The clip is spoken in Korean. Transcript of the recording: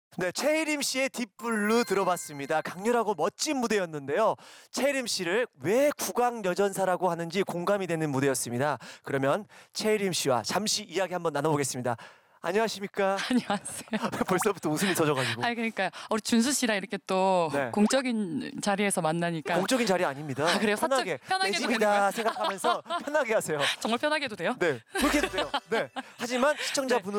네, 최혜림 씨의 딥블루 들어봤습니다. 강렬하고 멋진 무대였는데요. 최혜림 씨를 왜 국악여전사라고 하는지 공감이 되는 무대였습니다. 그러면 최혜림 씨와 잠시 이야기 한번 나눠보겠습니다. 안녕하십니까? 안녕하세요. 벌써부터 웃음이 터져가지고. 아니 그러니까 우리 준수 씨랑 이렇게 또 네. 공적인 자리에서 만나니까 공적인 자리 아닙니다. 아, 그래요? 편하게 편하게 내 해도 되는 집이다 거예요? 생각하면서 편하게 하세요. 정말 편하게 해도 돼요? 네, 그렇게 해도 돼요. 네. 하지만 시청자분은